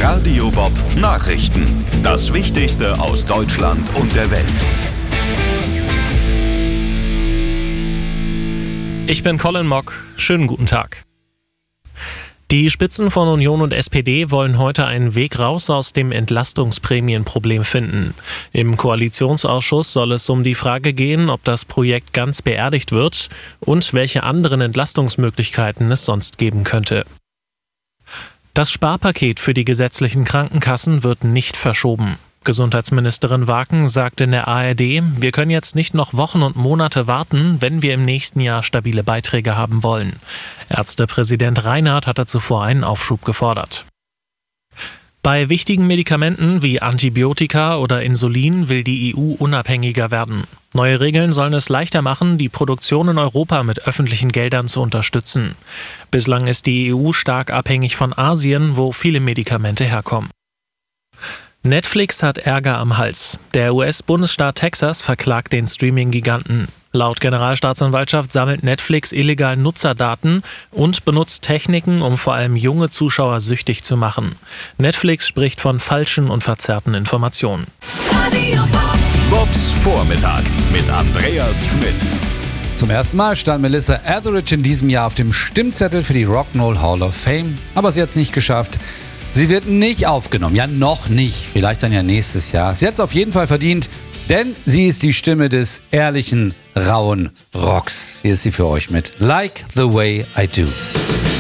Radio Bob Nachrichten. Das Wichtigste aus Deutschland und der Welt. Ich bin Colin Mock. Schönen guten Tag. Die Spitzen von Union und SPD wollen heute einen Weg raus aus dem Entlastungsprämienproblem finden. Im Koalitionsausschuss soll es um die Frage gehen, ob das Projekt ganz beerdigt wird und welche anderen Entlastungsmöglichkeiten es sonst geben könnte. Das Sparpaket für die gesetzlichen Krankenkassen wird nicht verschoben. Gesundheitsministerin Waken sagte in der ARD, wir können jetzt nicht noch Wochen und Monate warten, wenn wir im nächsten Jahr stabile Beiträge haben wollen. Ärztepräsident Reinhardt hatte zuvor einen Aufschub gefordert. Bei wichtigen Medikamenten wie Antibiotika oder Insulin will die EU unabhängiger werden. Neue Regeln sollen es leichter machen, die Produktion in Europa mit öffentlichen Geldern zu unterstützen. Bislang ist die EU stark abhängig von Asien, wo viele Medikamente herkommen. Netflix hat Ärger am Hals. Der US-Bundesstaat Texas verklagt den Streaming-Giganten. Laut Generalstaatsanwaltschaft sammelt Netflix illegal Nutzerdaten und benutzt Techniken, um vor allem junge Zuschauer süchtig zu machen. Netflix spricht von falschen und verzerrten Informationen. Bobs Vormittag mit Andreas Schmidt. Zum ersten Mal stand Melissa Etheridge in diesem Jahr auf dem Stimmzettel für die Rock'n'Roll Hall of Fame, aber sie hat es nicht geschafft. Sie wird nicht aufgenommen, ja noch nicht, vielleicht dann ja nächstes Jahr. Sie hat es auf jeden Fall verdient, denn sie ist die Stimme des ehrlichen, rauen Rocks. Hier ist sie für euch mit Like the Way I Do.